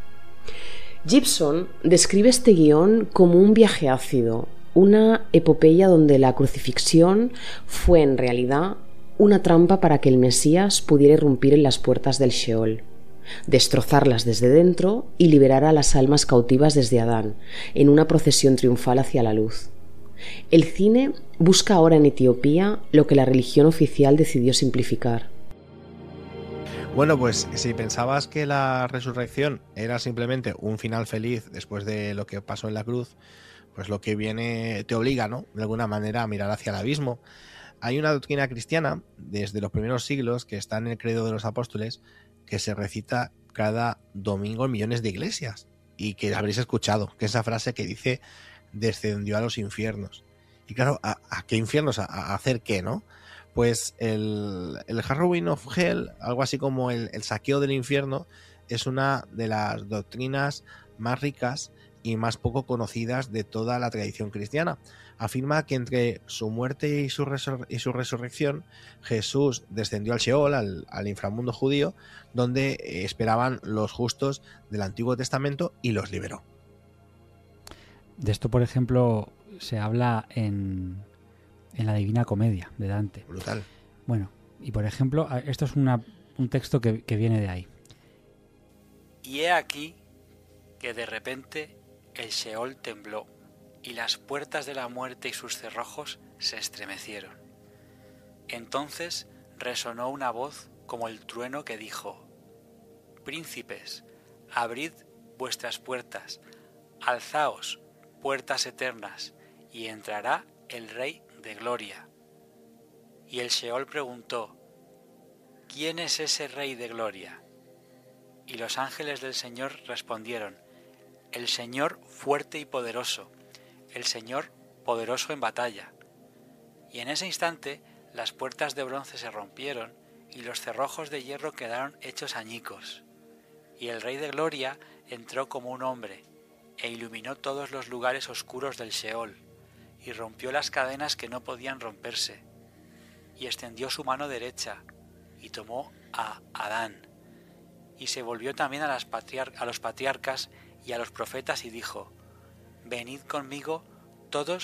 Gibson describe este guión como un viaje ácido, una epopeya donde la crucifixión fue en realidad una trampa para que el Mesías pudiera irrumpir en las puertas del Sheol, destrozarlas desde dentro y liberar a las almas cautivas desde Adán, en una procesión triunfal hacia la luz. El cine busca ahora en Etiopía lo que la religión oficial decidió simplificar. Bueno, pues si pensabas que la resurrección era simplemente un final feliz después de lo que pasó en la cruz, pues lo que viene te obliga, ¿no?, de alguna manera a mirar hacia el abismo. Hay una doctrina cristiana desde los primeros siglos que está en el credo de los apóstoles, que se recita cada domingo en millones de iglesias y que habréis escuchado, que es esa frase que dice descendió a los infiernos. Y claro, ¿a, a qué infiernos? ¿A, a hacer qué, no? Pues el, el Harrowing of Hell, algo así como el, el saqueo del infierno, es una de las doctrinas más ricas y más poco conocidas de toda la tradición cristiana. Afirma que entre su muerte y su, resur- y su resurrección, Jesús descendió al Sheol, al, al inframundo judío, donde esperaban los justos del Antiguo Testamento, y los liberó. De esto, por ejemplo, se habla en, en la Divina Comedia de Dante. Brutal. Bueno, y por ejemplo, esto es una, un texto que, que viene de ahí. Y he aquí que de repente el Sheol tembló, y las puertas de la muerte y sus cerrojos se estremecieron. Entonces resonó una voz como el trueno que dijo: Príncipes, abrid vuestras puertas, alzaos, puertas eternas, y entrará el Rey de Gloria. Y el Sheol preguntó: ¿Quién es ese Rey de Gloria? Y los ángeles del Señor respondieron: El Señor fuerte y poderoso, el Señor poderoso en batalla. Y en ese instante las puertas de bronce se rompieron y los cerrojos de hierro quedaron hechos añicos. Y el Rey de Gloria entró como un hombre e iluminó todos los lugares oscuros del Sheol y rompió las cadenas que no podían romperse. Y extendió su mano derecha y tomó a Adán. Y se volvió también a, las patriar- a los patriarcas y a los profetas y dijo: Venid conmigo todos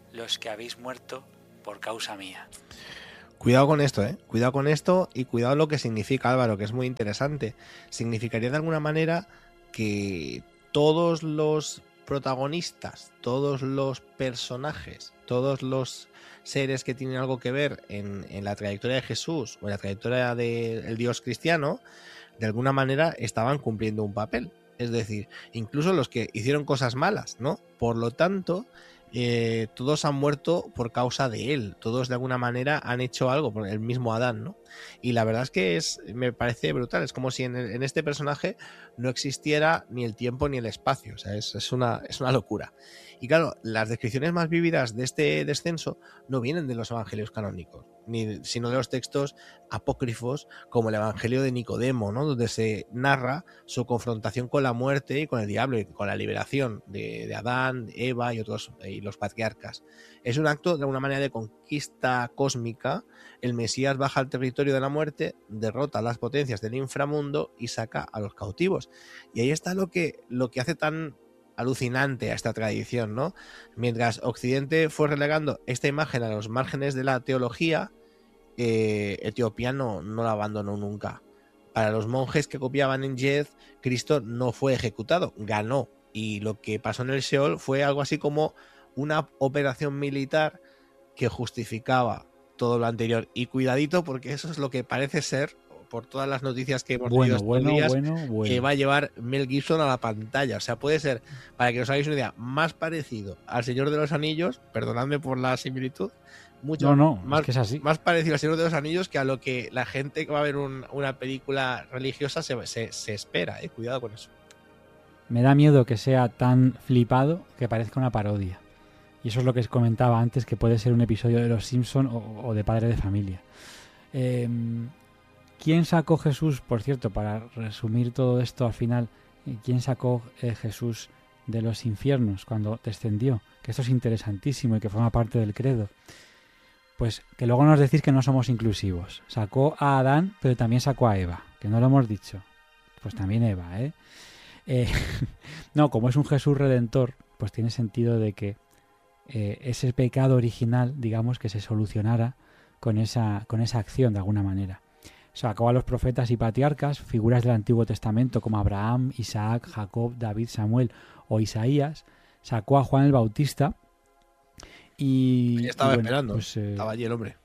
los que habéis muerto por causa mía. Cuidado con esto, ¿eh? Cuidado con esto y cuidado lo que significa, Álvaro, que es muy interesante. Significaría de alguna manera que todos los protagonistas, todos los personajes, todos los seres que tienen algo que ver en, en la trayectoria de Jesús o en la trayectoria del Dios cristiano, de alguna manera estaban cumpliendo un papel. Es decir, incluso los que hicieron cosas malas, ¿no? Por lo tanto, eh, todos han muerto por causa de él. Todos de alguna manera han hecho algo por el mismo Adán, ¿no? Y la verdad es que es, me parece brutal. Es como si en, en este personaje no existiera ni el tiempo ni el espacio. O sea, es, es, una, es una locura. Y claro, las descripciones más vívidas de este descenso no vienen de los evangelios canónicos, ni, sino de los textos apócrifos como el Evangelio de Nicodemo, ¿no? Donde se narra su confrontación con la muerte y con el diablo y con la liberación de, de Adán, Eva y otros y los patriarcas. Es un acto de alguna manera de conquista cósmica. El Mesías baja al territorio de la muerte, derrota a las potencias del inframundo y saca a los cautivos. Y ahí está lo que, lo que hace tan alucinante a esta tradición, ¿no? Mientras Occidente fue relegando esta imagen a los márgenes de la teología, eh, Etiopía no, no la abandonó nunca. Para los monjes que copiaban en Yez, Cristo no fue ejecutado, ganó. Y lo que pasó en el Seol fue algo así como una operación militar que justificaba todo lo anterior. Y cuidadito, porque eso es lo que parece ser, por todas las noticias que hemos bueno, estos bueno, días, bueno, bueno. que va a llevar Mel Gibson a la pantalla. O sea, puede ser, para que os hagáis una idea, más parecido al Señor de los Anillos, perdonadme por la similitud, mucho no, no, más, es que es así. más parecido al Señor de los Anillos que a lo que la gente que va a ver un, una película religiosa se, se, se espera, eh. Cuidado con eso. Me da miedo que sea tan flipado que parezca una parodia. Y eso es lo que os comentaba antes, que puede ser un episodio de Los Simpson o, o de Padre de Familia. Eh... ¿Quién sacó Jesús, por cierto, para resumir todo esto al final, quién sacó eh, Jesús de los infiernos cuando descendió? Que esto es interesantísimo y que forma parte del credo. Pues que luego nos decís que no somos inclusivos. Sacó a Adán, pero también sacó a Eva, que no lo hemos dicho. Pues también Eva, ¿eh? eh no, como es un Jesús redentor, pues tiene sentido de que eh, ese pecado original, digamos, que se solucionara con esa, con esa acción de alguna manera. Sacó a los profetas y patriarcas, figuras del Antiguo Testamento como Abraham, Isaac, Jacob, David, Samuel o Isaías. Sacó a Juan el Bautista y... Ya estaba y bueno, esperando, pues, eh, estaba allí el hombre.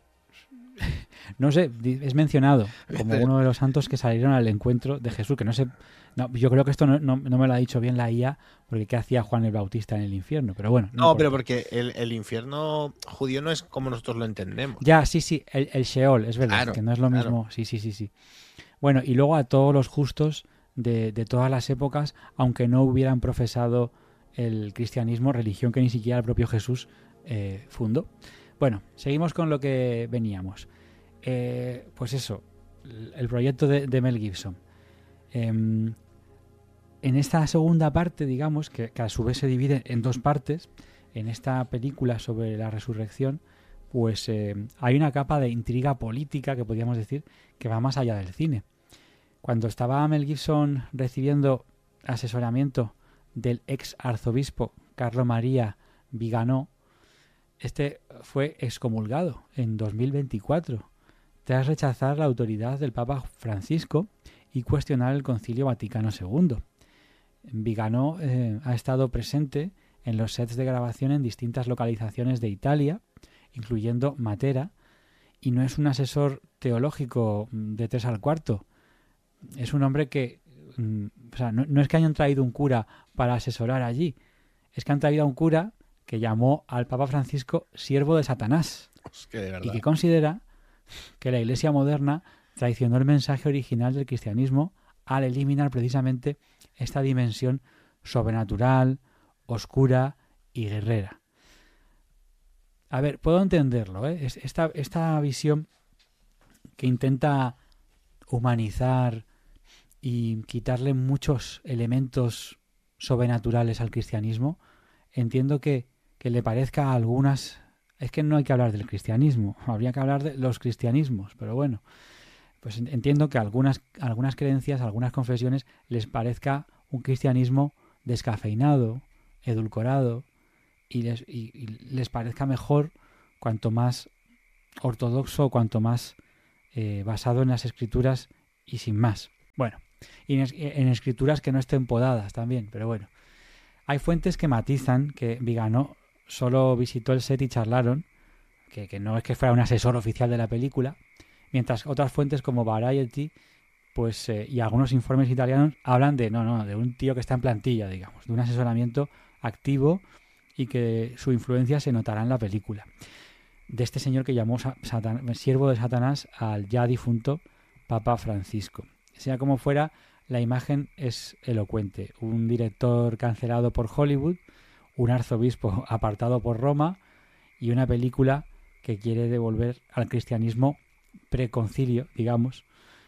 No sé, es mencionado como uno de los santos que salieron al encuentro de Jesús, que no sé... No, yo creo que esto no, no, no me lo ha dicho bien la I A, porque ¿qué hacía Juan el Bautista en el infierno? Pero bueno. No, no pero porque el, el infierno judío no es como nosotros lo entendemos. Ya, sí, sí, el, el Sheol, es verdad, claro, que no es lo claro. mismo. Sí, sí, sí, sí. Bueno, y luego a todos los justos de, de todas las épocas, aunque no hubieran profesado el cristianismo, religión que ni siquiera el propio Jesús eh, fundó. Bueno, seguimos con lo que veníamos. Eh, pues eso, el proyecto de, de Mel Gibson. Eh, en esta segunda parte, digamos, que, que a su vez se divide en dos partes, en esta película sobre la resurrección, pues eh, hay una capa de intriga política, que podríamos decir, que va más allá del cine. Cuando estaba Mel Gibson recibiendo asesoramiento del ex arzobispo Carlo María Viganò, este fue excomulgado en dos mil veinticuatro, tras rechazar la autoridad del Papa Francisco y cuestionar el Concilio Vaticano segundo. Viganò eh, ha estado presente en los sets de grabación en distintas localizaciones de Italia, incluyendo Matera, y no es un asesor teológico de tres al cuarto. Es un hombre que... O sea, no, no es que hayan traído un cura para asesorar allí, es que han traído a un cura que llamó al Papa Francisco siervo de Satanás, Es que de verdad. y que considera que la Iglesia moderna traicionó el mensaje original del cristianismo al eliminar precisamente esta dimensión sobrenatural, oscura y guerrera. A ver, puedo entenderlo, ¿eh? Esta, esta visión que intenta humanizar y quitarle muchos elementos sobrenaturales al cristianismo, entiendo que, que le parezca a algunas... Es que no hay que hablar del cristianismo, habría que hablar de los cristianismos, pero bueno, pues entiendo que a algunas, algunas creencias, a algunas confesiones les parezca un cristianismo descafeinado, edulcorado y les, y, y les parezca mejor cuanto más ortodoxo, cuanto más eh, basado en las escrituras y sin más. Bueno, y en, en escrituras que no estén podadas también, pero bueno. Hay fuentes que matizan que Vigano solo visitó el set y charlaron, que, que no es que fuera un asesor oficial de la película, mientras otras fuentes como Variety pues eh, y algunos informes italianos hablan de no, no, de un tío que está en plantilla, digamos, de un asesoramiento activo y que su influencia se notará en la película. De este señor que llamó Satan, siervo de Satanás al ya difunto Papa Francisco. Sea como fuera, la imagen es elocuente. Un director cancelado por Hollywood, un arzobispo apartado por Roma y una película que quiere devolver al cristianismo preconcilio, digamos,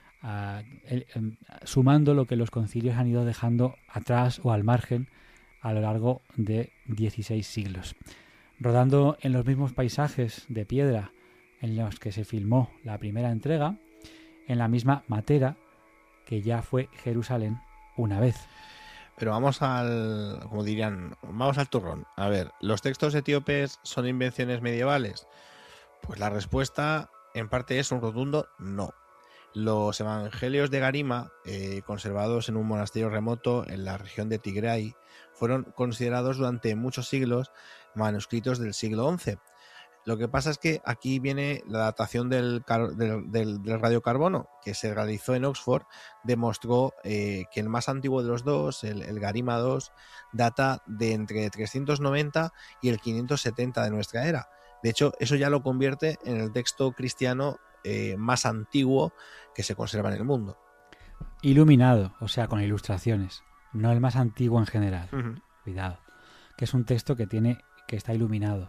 a, el, a, sumando lo que los concilios han ido dejando atrás o al margen a lo largo de dieciséis siglos. Rodando en los mismos paisajes de piedra en los que se filmó la primera entrega, en la misma Matera, que ya fue Jerusalén una vez. Pero vamos al, como dirían, vamos al turrón. A ver, ¿los textos etíopes son invenciones medievales? Pues la respuesta en parte es un rotundo no. Los evangelios de Garima, eh, conservados en un monasterio remoto en la región de Tigray, fueron considerados durante muchos siglos manuscritos del siglo once. Lo que pasa es que aquí viene la datación del, del, del, del radiocarbono, que se realizó en Oxford, demostró eh, que el más antiguo de los dos, el, el Garima dos, data de entre trescientos noventa y el quinientos setenta de nuestra era. De hecho, eso ya lo convierte en el texto cristiano eh, más antiguo que se conserva en el mundo. Iluminado, o sea, con ilustraciones, no el más antiguo en general. Uh-huh. Cuidado, que es un texto que tiene, que está iluminado.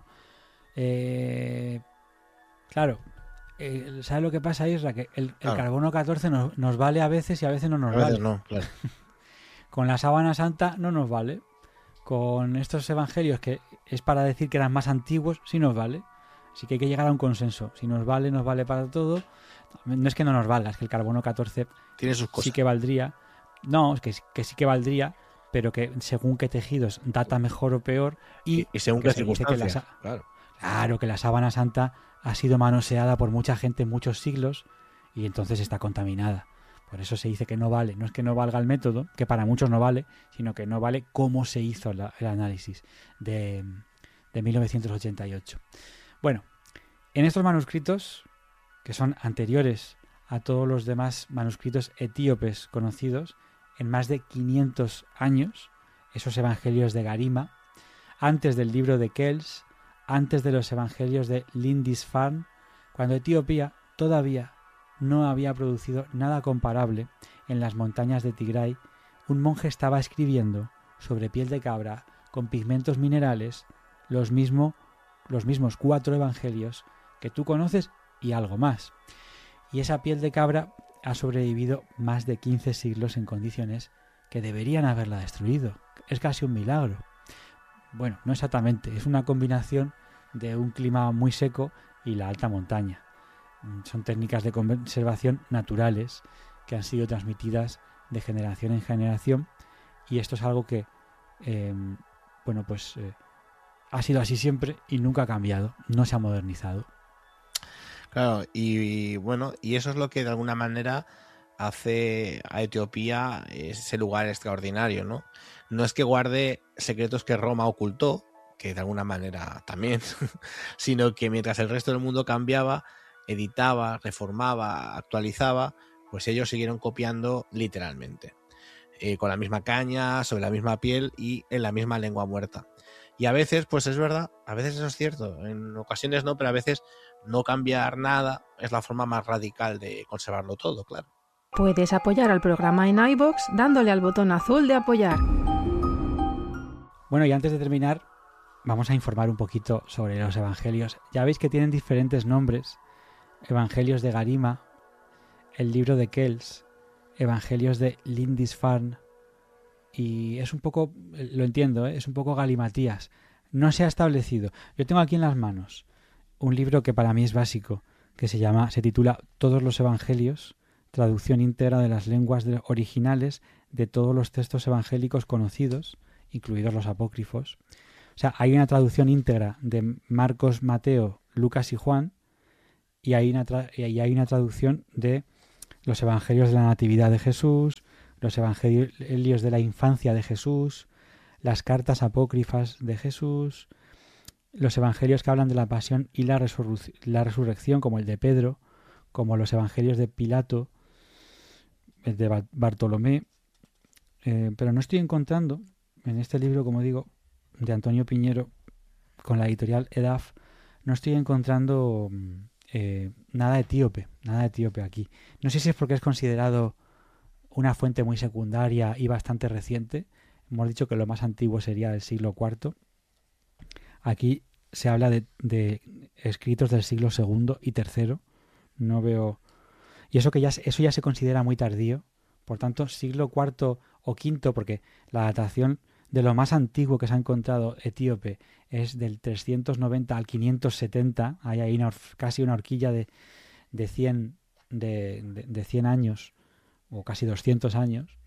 Eh, claro, eh, ¿sabes lo que pasa, Isra? Que el, el claro. carbono catorce nos, nos vale a veces y a veces no nos a veces vale. No, claro. Con la sábana santa no nos vale. Con estos evangelios que es para decir que eran más antiguos, sí nos vale. Así que hay que llegar a un consenso. Si nos vale, nos vale para todo. No es que no nos valga, es que el carbono catorce tiene sus cosas. Sí que valdría. No, es que, que sí que valdría, pero que según qué tejidos data mejor o peor. Y, y, y según qué circunstancias. La, claro. claro, que la sábana santa ha sido manoseada por mucha gente en muchos siglos y entonces está contaminada. Por eso se dice que no vale. No es que no valga el método, que para muchos no vale, sino que no vale cómo se hizo la, el análisis de, de mil novecientos ochenta y ocho. Bueno, en estos manuscritos, que son anteriores a todos los demás manuscritos etíopes conocidos, en más de quinientos años, esos evangelios de Garima, antes del libro de Kells, antes de los evangelios de Lindisfarne, cuando Etiopía todavía no había producido nada comparable en las montañas de Tigray, un monje estaba escribiendo sobre piel de cabra con pigmentos minerales los, mismo, los mismos cuatro evangelios que tú conoces y algo más. Y esa piel de cabra ha sobrevivido más de quince siglos en condiciones que deberían haberla destruido. Es casi un milagro. Bueno, no exactamente, es una combinación de un clima muy seco y la alta montaña. Son técnicas de conservación naturales que han sido transmitidas de generación en generación y esto es algo que eh, bueno pues eh, ha sido así siempre y nunca ha cambiado, no se ha modernizado. Claro, y, y bueno, y eso es lo que de alguna manera hace a Etiopía ese lugar extraordinario, ¿no? No es que guarde secretos que Roma ocultó, que de alguna manera también, sino que mientras el resto del mundo cambiaba, editaba, reformaba, actualizaba, pues ellos siguieron copiando literalmente, eh, con la misma caña, sobre la misma piel y en la misma lengua muerta. Y a veces, pues es verdad, a veces eso es cierto, en ocasiones no, pero a veces no cambiar nada es la forma más radical de conservarlo todo, claro. Puedes apoyar al programa en iVoox dándole al botón azul de apoyar. Bueno, y antes de terminar, vamos a informar un poquito sobre los evangelios. Ya veis que tienen diferentes nombres. Evangelios de Garima, el libro de Kells, Evangelios de Lindisfarne, y es un poco, lo entiendo, ¿eh? Es un poco galimatías. No se ha establecido. Yo tengo aquí en las manos un libro que para mí es básico, que se llama, se titula Todos los Evangelios, traducción íntegra de las lenguas de, originales de todos los textos evangélicos conocidos, incluidos los apócrifos, O sea, hay una traducción íntegra de Marcos, Mateo, Lucas y Juan, y hay una, tra- y hay una traducción de los evangelios de la Natividad de Jesús, los evangelios de la infancia de Jesús, las cartas apócrifas de Jesús, los evangelios que hablan de la pasión y la, resurrec- la resurrección, como el de Pedro, como los evangelios de Pilato, el de Ba- Bartolomé, eh, pero no estoy encontrando en este libro, como digo, de Antonio Piñero, con la editorial EDAF, no estoy encontrando eh, nada etíope, nada etíope aquí. No sé si es porque es considerado una fuente muy secundaria y bastante reciente. Hemos dicho que lo más antiguo sería del siglo cuarto. Aquí se habla de, de escritos del siglo segundo y tercero. No veo... Y eso que ya, eso ya se considera muy tardío. Por tanto, siglo cuarto o quinto, porque la datación de lo más antiguo que se ha encontrado etíope es del trescientos noventa al quinientos setenta. Hay ahí una, casi una horquilla de, de, cien, de, de, de cien años, o casi doscientos años.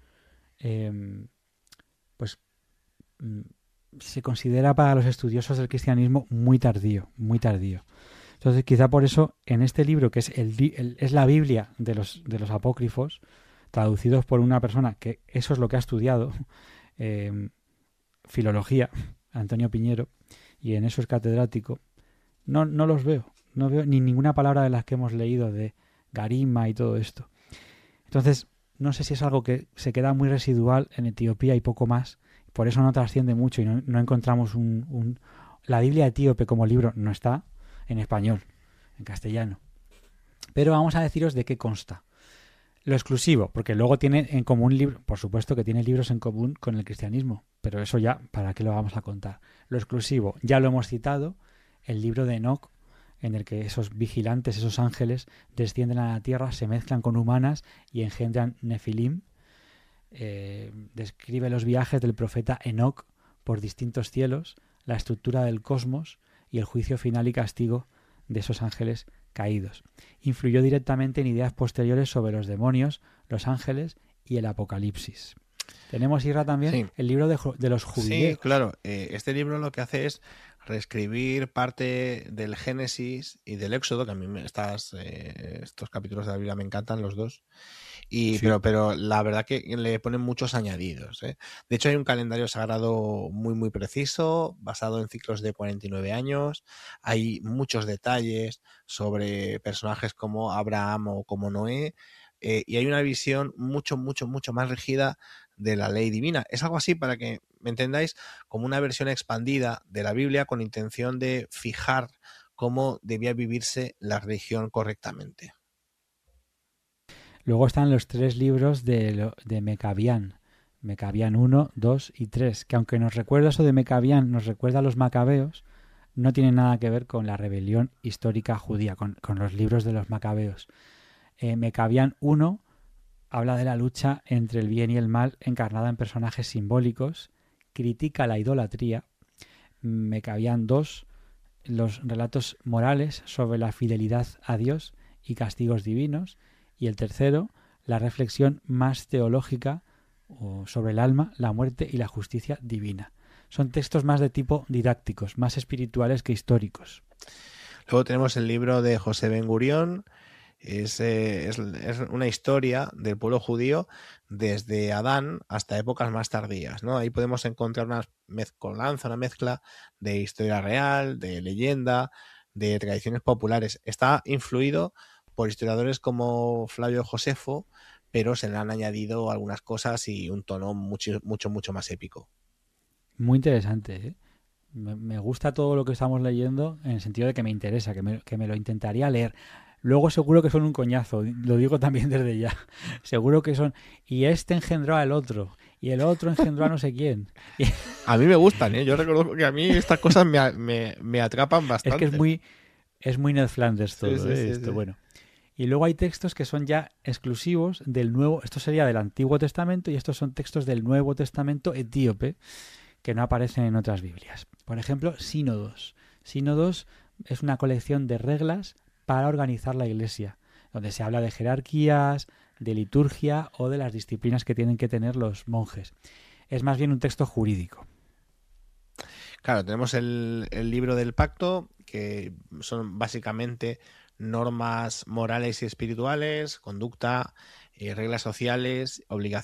Eh, pues mm, se considera para los estudiosos del cristianismo muy tardío, muy tardío. Entonces, quizá por eso, en este libro, que es, el, el, es la Biblia de los, de los apócrifos, traducidos por una persona que eso es lo que ha estudiado, eh, filología, Antonio Piñero, y en eso es catedrático, no, no los veo. No veo ni ninguna palabra de las que hemos leído de Garima y todo esto. Entonces, no sé si es algo que se queda muy residual en Etiopía y poco más. Por eso no trasciende mucho y no, no encontramos un, un... La Biblia etíope como libro no está en español, en castellano. Pero vamos a deciros de qué consta. Lo exclusivo, porque luego tiene en común libros, por supuesto que tiene libros en común con el cristianismo, pero eso ya, ¿para qué lo vamos a contar? Lo exclusivo, ya lo hemos citado, el libro de Enoc, en el que esos vigilantes, esos ángeles, descienden a la tierra, se mezclan con humanas y engendran Nefilim. Eh, describe los viajes del profeta Enoc por distintos cielos, la estructura del cosmos y el juicio final y castigo de esos ángeles caídos. Influyó directamente en ideas posteriores sobre los demonios, los ángeles y el apocalipsis. Tenemos, Isra, también sí. el libro de, de los jubileos. Sí, claro. Eh, este libro lo que hace es reescribir parte del Génesis y del Éxodo, que a mí me, estas, eh, estos capítulos de la Biblia me encantan los dos, y, sí. pero, pero la verdad que le ponen muchos añadidos. ¿eh? De hecho, hay un calendario sagrado muy, muy preciso, basado en ciclos de cuarenta y nueve años. Hay muchos detalles sobre personajes como Abraham o como Noé, eh, y hay una visión mucho, mucho, mucho más rígida de la ley divina. Es algo así, para que me entendáis, como una versión expandida de la Biblia con intención de fijar cómo debía vivirse la religión correctamente. Luego están los tres libros de, de Mecabián, Mecabián uno, dos y tres, que aunque nos recuerda eso de Mecabián, nos recuerda a los macabeos, no tiene nada que ver con la rebelión histórica judía, con, con los libros de los macabeos. Eh, Mecabián uno habla de la lucha entre el bien y el mal encarnada en personajes simbólicos, critica la idolatría. Mecabián dos, los relatos morales sobre la fidelidad a Dios y castigos divinos. Y el tercero, la reflexión más teológica sobre el alma, la muerte y la justicia divina. Son textos más de tipo didácticos, más espirituales que históricos. Luego tenemos el libro de José Ben Gurión. Es, eh, es, es una historia del pueblo judío desde Adán hasta épocas más tardías, ¿no? Ahí podemos encontrar una mezcolanza, una mezcla de historia real, de leyenda, de tradiciones populares. Está influido por historiadores como Flavio Josefo, pero se le han añadido algunas cosas y un tono mucho, mucho, mucho más épico. Muy interesante, ¿eh? Me, me gusta todo lo que estamos leyendo en el sentido de que me interesa, que me, que me lo intentaría leer. Luego seguro que son un coñazo, lo digo también desde ya. Seguro que son... Y este engendró al otro, y el otro engendró a no sé quién. A mí me gustan, ¿eh? Yo recuerdo que a mí estas cosas me, me, me atrapan bastante. Es que es muy, es muy Ned Flanders todo, sí, sí, ¿eh? Sí, esto, sí. Bueno. Y luego hay textos que son ya exclusivos del Nuevo... Esto sería del Antiguo Testamento y estos son textos del Nuevo Testamento etíope que no aparecen en otras Biblias. Por ejemplo, Sínodos. Sínodos es una colección de reglas para organizar la Iglesia, donde se habla de jerarquías, de liturgia o de las disciplinas que tienen que tener los monjes. Es más bien un texto jurídico. Claro, tenemos el, el libro del pacto, que son básicamente normas morales y espirituales, conducta, eh, reglas sociales, obligaciones